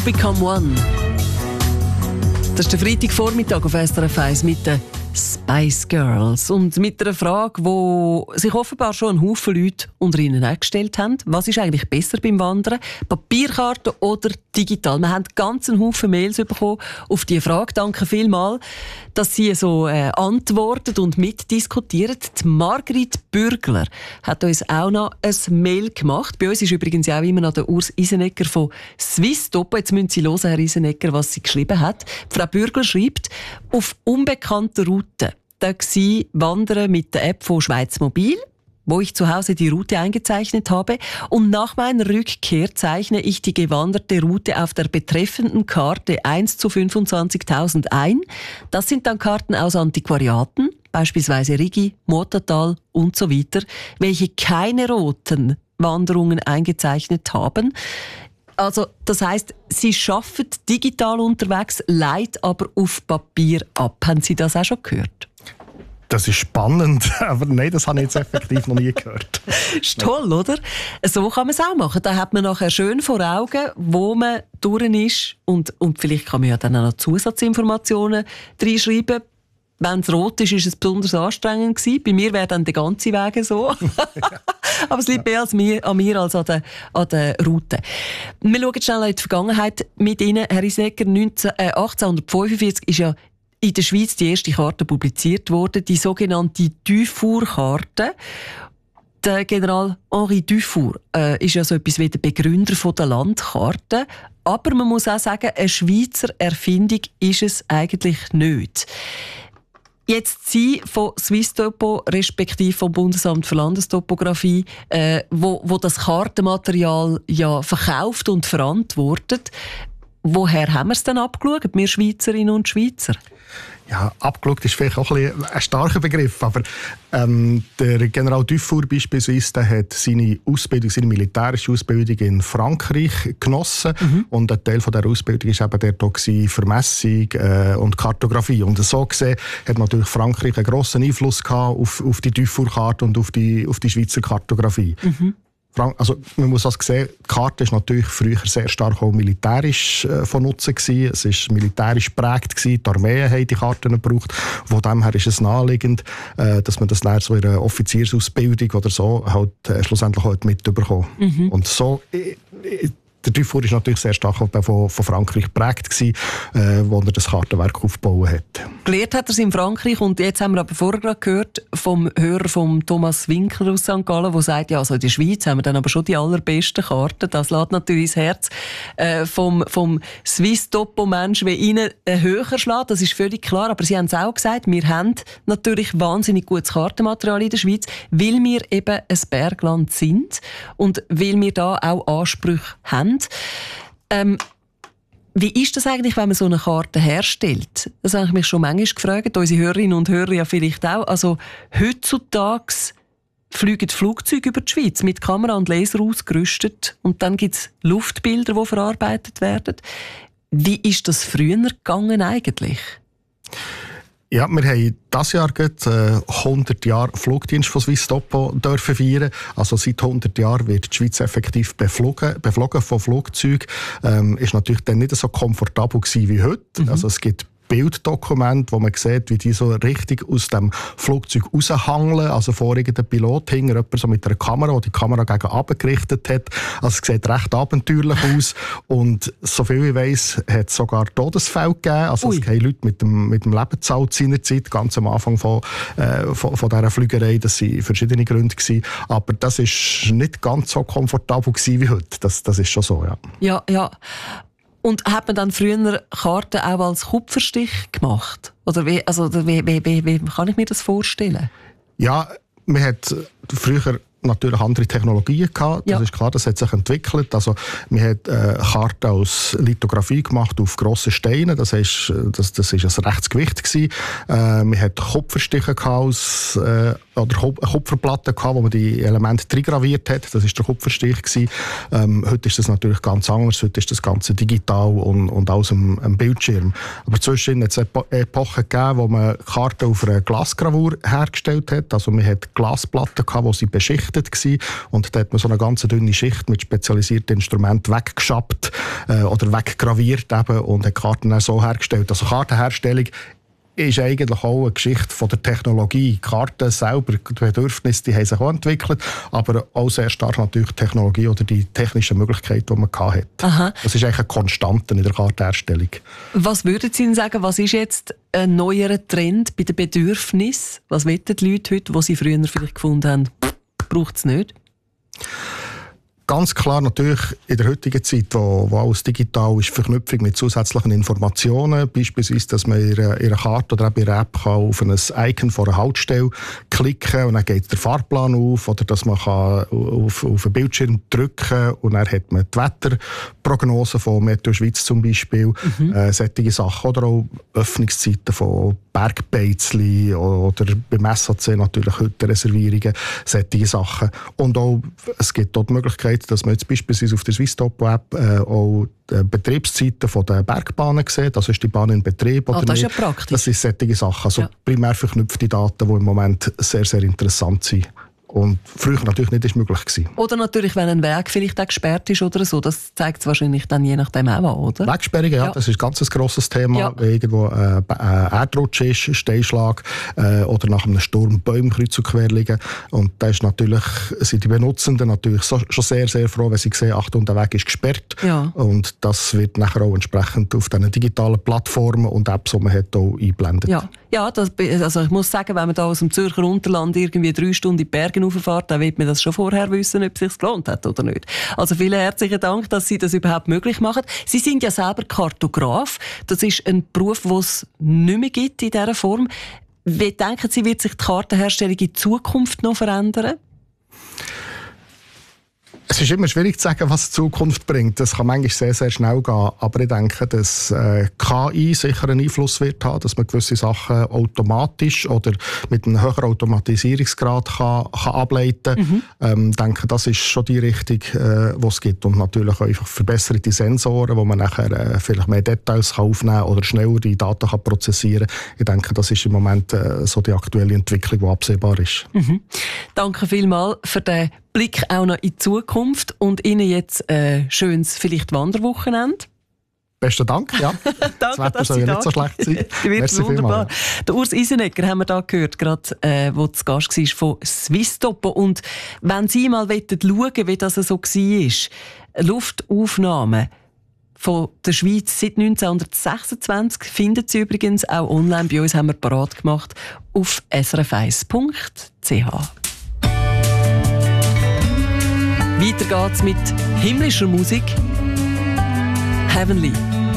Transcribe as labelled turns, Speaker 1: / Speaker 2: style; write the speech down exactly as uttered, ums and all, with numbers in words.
Speaker 1: Become One. Das ist der Freitagvormittag auf S R F eins mit den Spice Girls. Und mit einer Frage, die sich offenbar schon ein Haufen Leute unter ihnen auch gestellt haben. Was ist eigentlich besser beim Wandern? Papierkarte oder digital? Wir haben ganz einen Haufen Mails bekommen auf diese Frage. Danke vielmals, dass Sie so äh, antworten und mitdiskutieren. Die Margrit Bürgler hat uns auch noch ein Mail gemacht. Bei uns ist übrigens auch immer noch der Urs Isenegger von Swisstopo. Jetzt müssen Sie hören, Herr Isenegger, was sie geschrieben hat. Frau Bürgler schreibt, auf unbekannter Route da war Wandern mit der App von Schweiz Mobil, wo ich zu Hause die Route eingezeichnet habe. Und nach meiner Rückkehr zeichne ich die gewanderte Route auf der betreffenden Karte eins zu fünfundzwanzigtausend ein. Das sind dann Karten aus Antiquariaten, beispielsweise Rigi, Murtertal und so weiter, welche keine roten Wanderungen eingezeichnet haben. Also, das heisst, Sie arbeiten digital unterwegs, leiten aber auf Papier ab. Haben Sie das auch schon gehört?
Speaker 2: Das ist spannend, aber nein, das habe ich jetzt effektiv noch nie gehört.
Speaker 1: Ist toll, oder? So kann man es auch machen. Da hat man nachher schön vor Augen, wo man durch ist. Und, und vielleicht kann man ja dann auch noch Zusatzinformationen reinschreiben. Wenn es rot ist, ist es besonders anstrengend gewesen. Bei mir wäre dann der ganze Weg so. Aber es liegt mehr als mir, an mir als an der, an der Route. Wir schauen schnell in die Vergangenheit mit Ihnen. Herr Isenegger, äh, achtzehnhundertfünfundvierzig ist ja in der Schweiz die erste Karte publiziert worden, die sogenannte Dufour-Karte. Der General Henri Dufour äh, ist ja so etwas wie der Begründer von der Landkarte. Aber man muss auch sagen, eine Schweizer Erfindung ist es eigentlich nicht. Jetzt Sie von Swisstopo, respektive vom Bundesamt für Landestopographie, äh, wo, wo das Kartenmaterial ja verkauft und verantwortet. Woher haben wir es denn abgeschaut, wir Schweizerinnen und Schweizer?
Speaker 2: Ja, abgeschaut ist vielleicht auch ein, bisschen ein starker Begriff, aber ähm, der General Dufour beispielsweise, der hat seine Ausbildung, seine militärische Ausbildung in Frankreich genossen, mhm. und ein Teil von dieser Ausbildung war eben dort auch für Messung äh, und Kartografie. Und so gesehen hat natürlich Frankreich einen grossen Einfluss gehabt auf, auf die Dufour-Karte und auf die, auf die Schweizer Kartografie. Mhm. Also, man muss das sehen, die Karte war natürlich früher sehr stark auch militärisch äh, von Nutzen gewesen. Es war militärisch geprägt gewesen. Die Armeen haben die Karten gebraucht. Von dem her ist es naheliegend, äh, dass man das dann so in einer Offiziersausbildung oder so halt, äh, schlussendlich halt mitbekommt. Mhm. Und so, äh, äh, der Dufour war natürlich sehr stark von, von Frankreich geprägt gewesen, äh, wo er das Kartenwerk aufgebaut hat.
Speaker 1: Gelehrt hat er es in Frankreich, und jetzt haben wir aber vorher gerade gehört vom Hörer von Thomas Winkler aus Sankt Gallen, der sagt, ja, also in der Schweiz haben wir dann aber schon die allerbesten Karten. Das lässt natürlich das Herz äh, vom, vom Swisstopo-Mensch wie Ihnen äh, höher schlagen, das ist völlig klar. Aber Sie haben es auch gesagt, wir haben natürlich wahnsinnig gutes Kartenmaterial in der Schweiz, weil wir eben ein Bergland sind und weil wir da auch Ansprüche haben. Ähm, wie ist das eigentlich, wenn man so eine Karte herstellt? Das habe ich mich schon manchmal gefragt, unsere Hörerinnen und Hörer ja vielleicht auch. Also heutzutage fliegen Flugzeuge über die Schweiz mit Kamera und Laser ausgerüstet, und dann gibt es Luftbilder, die verarbeitet werden. Wie ist das früher gegangen eigentlich?
Speaker 2: Ja, wir haben dieses Jahr gerade äh, hundert Jahre Flugdienst von Swisstopo dürfen feiern. Also seit hundert Jahren wird die Schweiz effektiv beflogen, beflogen von Flugzeugen. Ähm, ist natürlich dann nicht so komfortabel gewesen wie heute. Mhm. Also es gibt Bilddokumente, wo man sieht, wie die so richtig aus dem Flugzeug raushangeln. Also vor irgendeinem Pilot hing jemand so mit einer Kamera, die die Kamera gegen runter gerichtet hat. Also es sieht recht abenteuerlich aus. Und soviel ich weiss, hat es sogar Todesfälle gegeben. Also Ui. Es haben Leute mit dem, mit dem Lebenszahl seiner Zeit, ganz am Anfang von, äh, von, von dieser Flügerei. Das waren verschiedene Gründe gewesen. Aber das war nicht ganz so komfortabel gewesen wie heute. Das, das ist schon so, ja.
Speaker 1: Ja, ja. Und hat man dann früher Karten auch als Kupferstich gemacht? Oder wie, also, wie, wie, wie, wie kann ich mir das vorstellen?
Speaker 2: Ja, man hat früher natürlich andere Technologien gehabt. Das ja. ist klar, das hat sich entwickelt. Also, man hat äh, Karten aus Lithografie gemacht auf grossen Steinen. Das ist, das, das ist ein rechtes Gewicht gewesen. Äh, man hat Kupferstiche aus, äh, oder Kupferplatten gehabt, wo man die Elemente reingraviert hat. Das ist der Kupferstich gewesen. Ähm, heute ist das natürlich ganz anders. Heute ist das Ganze digital und, und alles am, am Bildschirm. Aber zwischendurch hat es Epo- Epochen gegeben, wo man Karten auf einer Glasgravur hergestellt hat. Also man hat Glasplatten gehabt, wo sie beschichtet waren. Und da hat man so eine ganz dünne Schicht mit spezialisierten Instrumenten weggeschappt. äh, oder weggraviert eben und hat Karten dann so hergestellt. Also Kartenherstellung ist eigentlich auch eine Geschichte von der Technologie. Die Karten selber, die Bedürfnisse, die haben sich auch entwickelt, aber auch sehr stark natürlich die Technologie oder die technischen Möglichkeiten, die man hatte.
Speaker 1: Aha.
Speaker 2: Das ist eigentlich eine Konstante in der Kartenherstellung.
Speaker 1: Was würden Sie denn sagen, was ist jetzt ein neuerer Trend bei den Bedürfnissen? Was wollen die Leute heute, die sie früher vielleicht gefunden haben, braucht es nicht?
Speaker 2: Ganz klar natürlich in der heutigen Zeit, wo, wo alles digital ist, Verknüpfung mit zusätzlichen Informationen, beispielsweise, dass man in einer Karte oder in einer App kann auf ein Icon von einer Haltestelle klicken und dann geht der Fahrplan auf, oder dass man kann auf, auf einen Bildschirm drücken und dann hat man die Wetterprognose von Meteo Schweiz zum Beispiel, mhm. äh, solche Sachen, oder auch Öffnungszeiten von Bergbeizli oder beim S H C natürlich heute Reservierungen, solche Sachen. Und auch, es gibt dort die Möglichkeit, dass man jetzt beispielsweise auf der Swisstopo-App äh, auch die Betriebszeiten von der Bergbahnen sieht. Also ist die Bahn in Betrieb oder
Speaker 1: oh, das
Speaker 2: nicht.
Speaker 1: Ist ja praktisch.
Speaker 2: Das sind solche Sachen. Also
Speaker 1: ja.
Speaker 2: primär verknüpfte Daten, die im Moment sehr, sehr interessant sind. Und früher natürlich nicht möglich gewesen.
Speaker 1: Oder natürlich, wenn ein Weg vielleicht auch gesperrt ist oder so. Das zeigt es wahrscheinlich dann je nachdem auch an, oder?
Speaker 2: Wegsperrungen, ja, ja. Das ist ein ganz grosses Thema. Ja. Wenn irgendwo äh, äh, Erdrutsch ist, Steinschlag äh, oder nach einem Sturm Bäume kreuz und quer liegen. Und da ist natürlich, sind die Benutzenden natürlich so, schon sehr, sehr froh, wenn sie sehen, Achtung, der Weg ist gesperrt.
Speaker 1: Ja.
Speaker 2: Und das wird nachher auch entsprechend auf diesen digitalen Plattformen und Apps, die man hat, auch eingeblendet.
Speaker 1: Ja, ja das, also ich muss sagen, wenn man da aus dem Zürcher Unterland irgendwie drei Stunden in die Berge rauffährt, dann wird man das schon vorher wissen, ob es sich gelohnt hat oder nicht. Also vielen herzlichen Dank, dass Sie das überhaupt möglich machen. Sie sind ja selber Kartograf. Das ist ein Beruf, den es nicht mehr gibt in dieser Form. Wie denken Sie, wird sich die Kartenherstellung in Zukunft noch verändern?
Speaker 2: Es ist immer schwierig zu sagen, was die Zukunft bringt. Das kann manchmal sehr, sehr schnell gehen. Aber ich denke, dass äh, K I sicher einen Einfluss wird haben, dass man gewisse Sachen automatisch oder mit einem höheren Automatisierungsgrad kann, kann ableiten kann. Mhm. Ähm, ich denke, das ist schon die Richtung, äh, die es gibt. Und natürlich auch einfach verbesserte Sensoren, wo man nachher äh, vielleicht mehr Details kann aufnehmen kann oder schneller die Daten kann prozessieren kann. Ich denke, das ist im Moment äh, so die aktuelle Entwicklung, die absehbar ist.
Speaker 1: Mhm. Danke vielmals für den Blick auch noch in die Zukunft und Ihnen jetzt ein äh, schönes vielleicht Wanderwochenende.
Speaker 2: Besten Dank, ja.
Speaker 1: Danke,
Speaker 2: das Wetter soll ja nicht so schlecht sein.
Speaker 1: Wird wunderbar. Ja. Der Urs Isenegger haben wir da gehört, gerade äh, wo zu Gast war von Swisstopo. Und wenn Sie mal schauen wollen, wie das so war, Luftaufnahmen von der Schweiz seit neunzehnhundertsechsundzwanzig finden Sie übrigens auch online. Bei uns haben wir parat gemacht auf s r f eins punkt c h. Weiter geht's mit himmlischer Musik. Heavenly.